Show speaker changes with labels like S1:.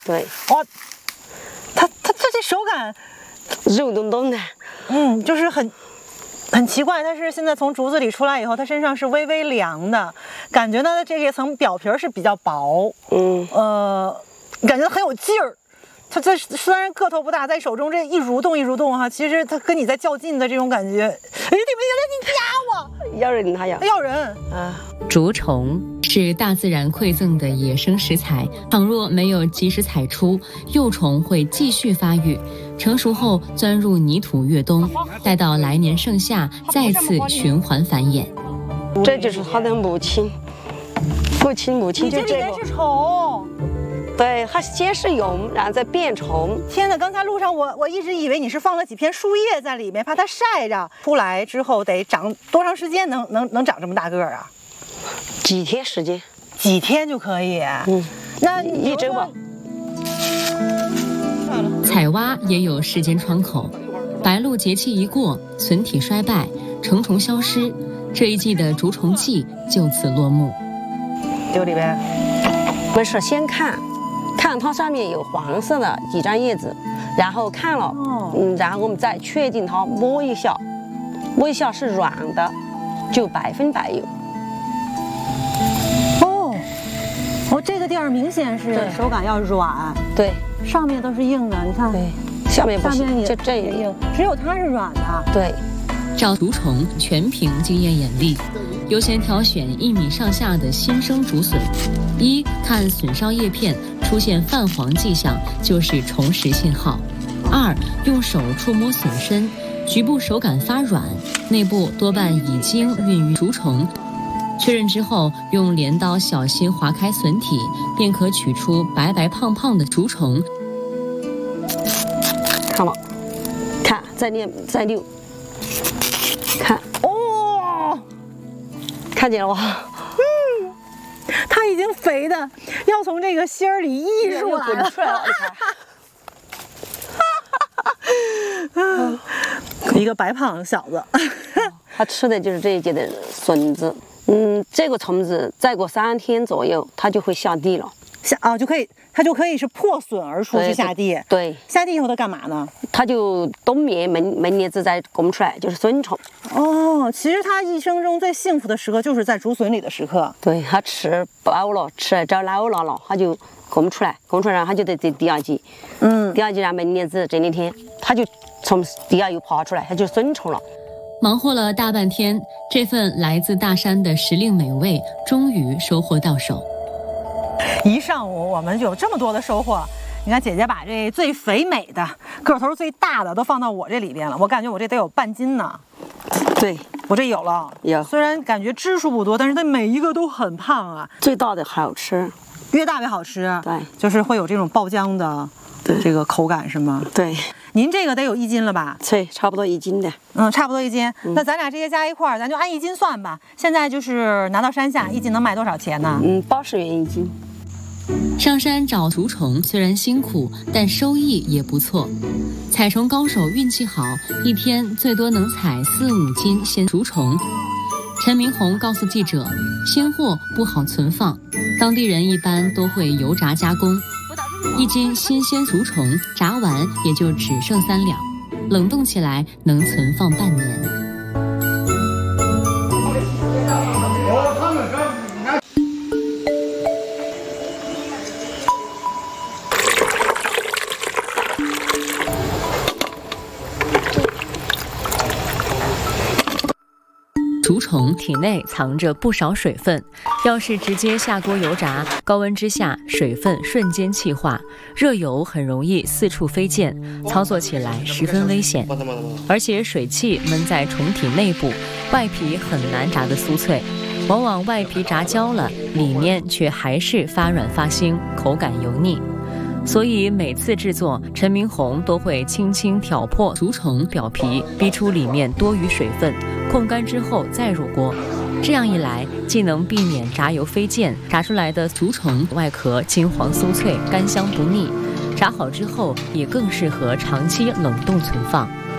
S1: 对，
S2: 哇，它这手感
S1: 肉咚咚的，
S2: 就是很奇怪。但是现在从竹子里出来以后，它身上是微微凉的，感觉呢这一层表皮是比较薄，感觉很有劲儿。它这虽然个头不大，在手中这一蠕动哈，其实它跟你在较劲的这种感觉。哎，你压我！
S1: 要人它
S2: 要人
S1: 啊！
S3: 竹虫是大自然馈赠的野生食材，倘若没有及时采出，幼虫会继续发育，成熟后钻入泥土越冬，待到来年盛夏再次循环繁衍。
S1: 这就是它的母亲就这个。
S2: 是虫。
S1: 对，它先是蛹，然后再变虫。
S2: 天哪！刚才路上我一直以为你是放了几片树叶在里面，怕它晒着。出来之后得长多长时间能长这么大个儿啊？
S1: 几天时间？
S2: 几天就可以？那
S1: 一周吧。
S3: 采蛙也有时间窗口，白露节气一过，笋体衰败，成虫消失，这一季的竹虫季就此落幕。
S2: 丢里边。
S1: 不是，先看它上面有黄色的几张叶子，然后看了，然后我们再确定它摸一下是软的，就100%有。
S2: 这个地儿明显是手感要软，
S1: 对，
S2: 上面都是硬的，你看，
S1: 对，下面不行，
S2: 也
S1: 就这
S2: 也硬，只有它是软的，
S1: 对。
S3: 找竹虫全凭经验眼力，优先挑选1米上下的新生竹笋。1看笋梢叶片出现泛黄迹象，就是虫食信号。2用手触摸笋身，局部手感发软，内部多半已经孕育竹虫。确认之后，用镰刀小心划开笋体，便可取出白白胖胖的竹虫。
S1: 看了，看再溜，看看见了吗？
S2: 它已经肥的要从这个芯儿里溢出来了。一个白胖小子，
S1: 他吃的就是这一节的笋子。这个虫子再过3天左右，它就会下地了。
S2: 它就可以是破笋而出去下地。
S1: 对，
S2: 下地以后它干嘛呢？它
S1: 就冬眠门叶子再拱出来，就是孙虫。
S2: 其实它一生中最幸福的时刻就是在竹笋里的时刻。
S1: 对，它吃饱了，吃着老了，它就拱出来，然后它就得第二季。第二季让门叶子这2天，它就从地下又爬出来，它就孙虫了。
S3: 忙活了大半天，这份来自大山的时令美味终于收获到手。
S2: 一上午我们就有这么多的收获。你看姐姐把这最肥美的、个头最大的都放到我这里边了，我感觉我这得有半斤呢。
S1: 对，
S2: 我这有了。
S1: 有。虽
S2: 然感觉只数不多，但是它每一个都很胖啊。
S1: 最大的好吃，
S2: 越大越好吃。
S1: 对，
S2: 就是会有这种爆浆的这个口感是吗？
S1: 对。
S2: 您这个得有1斤了吧？
S1: 对，差不多1斤的。
S2: 差不多1斤。那咱俩这些加一块儿，咱就按1斤算吧。现在就是拿到山下，1斤能卖多少钱呢
S1: ？80元1斤。
S3: 上山找竹虫虽然辛苦，但收益也不错。采虫高手运气好，一天最多能采4、5斤鲜竹虫。陈明红告诉记者，鲜货不好存放，当地人一般都会油炸加工。1斤新鲜竹虫炸完也就只剩3两，冷冻起来能存放半年。竹虫体内藏着不少水分，要是直接下锅油炸，高温之下水分瞬间气化，热油很容易四处飞溅，操作起来十分危险。而且水汽闷在虫体内部，外皮很难炸得酥脆，往往外皮炸焦了，里面却还是发软发腥，口感油腻。所以每次制作，陈明红都会轻轻挑破竹虫表皮，逼出里面多余水分，控干之后再入锅。这样一来，既能避免炸油飞溅，炸出来的竹虫外壳金黄酥脆，干香不腻。炸好之后，也更适合长期冷冻存放。